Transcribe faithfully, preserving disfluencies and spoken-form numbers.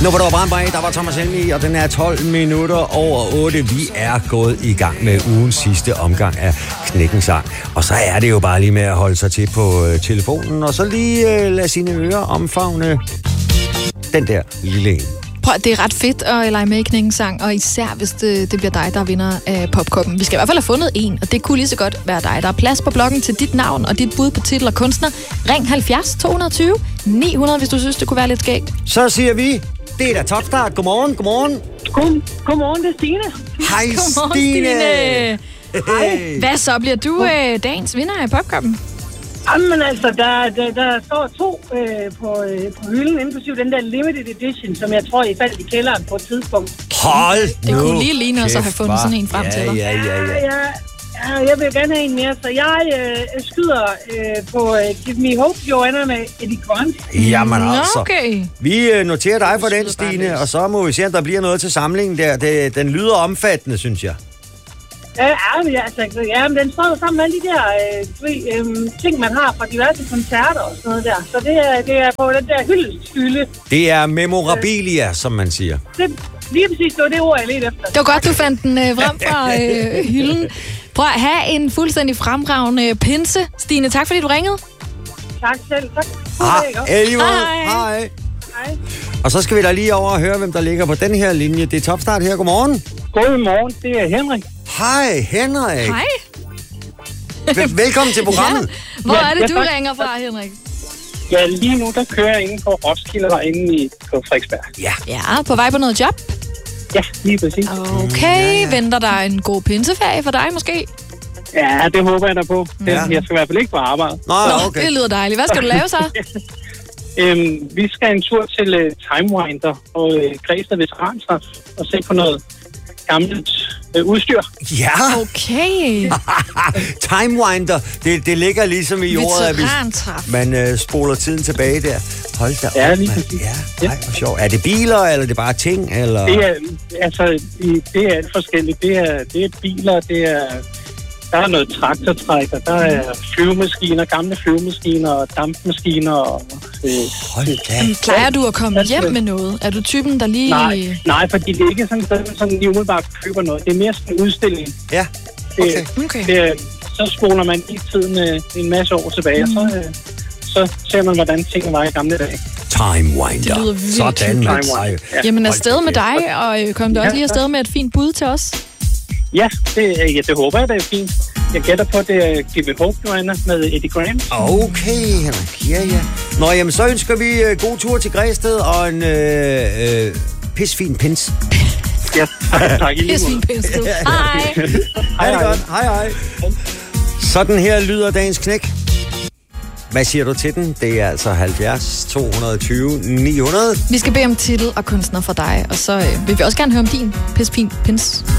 Nu var der Brandberg, der var Thomas Helmi, og den er tolv minutter over otte. Vi er gået i gang med ugens sidste omgang af Knækkens Sang. Og så er det jo bare lige med at holde sig til på øh, telefonen, og så lige øh, lade sine ører omfavne den der lille en. Prøv, det er ret fedt at lege med i Knækkens Sang, og især hvis det, det bliver dig, der vinder af popkoppen. Vi skal i hvert fald have fundet en, og det kunne lige så godt være dig. Der er plads på bloggen til dit navn og dit bud på titel og kunstner. Ring halvfjerds to tyve ni hundrede, hvis du synes, det kunne være lidt skægt. Så siger vi, det er da topstart. Godmorgen, godmorgen. God, godmorgen, det er Stine. Hej, Godmorgen, Stine. Stine. Hej. Hvad så bliver du øh, dagens vinder af popkoppen? Jamen altså, der, der, der står to øh, på, øh, på hylden, inklusive den der limited edition, som jeg tror, I faldt i kælderen på et tidspunkt. Hold Det nu kunne lige ligne os at have fundet sådan en frem ja, til dig. Ja, ja, ja. Ja, ja, jeg vil gerne have en mere, så jeg øh, skyder øh, på øh, Give Me Hope, Joanna med Eddie Grant. Jamen altså. Okay. Vi øh, noterer dig for den, Skyder bare Stine, løs. og så må vi se, om der bliver noget til samlingen der. Det, den lyder omfattende, synes jeg. Ja, men, altså, ja, men den står jo sammen med alle de der øh, øh, ting, man har fra diverse koncerter og sådan noget der. Så det er, det er på den der hyldesthylde. Det er memorabilia, som man siger. Det, lige præcis, det var det ord, jeg ledte efter. Det var godt, du fandt den øh, frem fra øh, hylden. Prøv at have en fuldstændig fremragende pinse. Stine, tak fordi du ringede. Tak selv. Tak. Ah, alligevel. Hej. Hej. Hej. Og så skal vi da lige over og høre, hvem der ligger på den her linje. Det er Topstart her. Godmorgen. Godmorgen, det er Henrik. Hej, Henrik. Hej. Vel- velkommen til programmet. Ja. Hvor Ja, er det, ja, du tak. ringer fra, Henrik? Ja, lige nu, der kører jeg inde på Roskilde og inde i, på Frederiksberg. Ja. Ja, på vej på noget job. Ja, lige præcis. Okay, venter der en god pinseferie for dig måske? Ja, det håber jeg da på. Ja. Ja. Jeg skal i hvert fald ikke på arbejde. Nå, Nå, okay. det lyder dejligt. Hvad skal du lave så? Øhm, vi skal en tur til uh, Timewinder og uh, Græsted Veterantræf og se på noget gammelt uh, udstyr. Ja. Okay. Timewinder. Det, det ligger ligesom i ordet, at Veterantræf. man øh, spoler tiden tilbage der. Hold da Ja, op, lige mand. præcis. Ja, nej, hvor sjovt. Er det biler, eller er det bare ting? Eller? Det er, altså, i- det er alt forskelligt. Det er, det er biler, det er... Der er noget traktortrækker, der er flyvemaskiner, gamle flyvemaskiner og dampmaskiner. Og, øh, Hold da. Plejer du at komme hjem med noget? Er du typen, der lige... nej, nej, fordi det er ikke sådan, at man sådan lige umiddelbart køber noget. Det er mere sådan en udstilling. Ja, Det, okay. Okay. det, er- så spoler man i tiden øh, en masse år tilbage, mm. og så, øh, så ser man, hvordan tingene var i gamle dage. Timewinder. Det lyder virkelig Sådan, man. Timewinder. Ej. Jamen Hold afsted da med kæft. dig, og øh, kom du også Ja, lige afsted med et fint bud til os? Ja, det, ja, det håber jeg, det er fint. Jeg gætter på, det er Give Me Hope, Joanna, med Eddie Grant. Okay, Henrik. Ja, ja. Nå, jamen, så ønsker vi uh, god tur til Græsted og en øh, øh, pisfin pins. Ja, tak, tak i lige Pis måde. min pensel. Hej. Hej, det godt. Hej, hej. Sådan her lyder dagens knæk. Hvad siger du til den? Det er altså halvfjerds to tyve ni hundrede. Vi skal bede om titel og kunstner for dig, og så øh, vil vi også gerne høre om din pis fin pins.